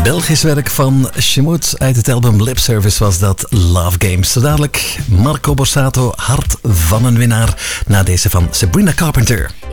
Belgisch werk van Shimoot uit het album Lip Service was dat, Love Games. Zo dadelijk Marco Borsato, hart van een winnaar, na deze van Sabrina Carpenter.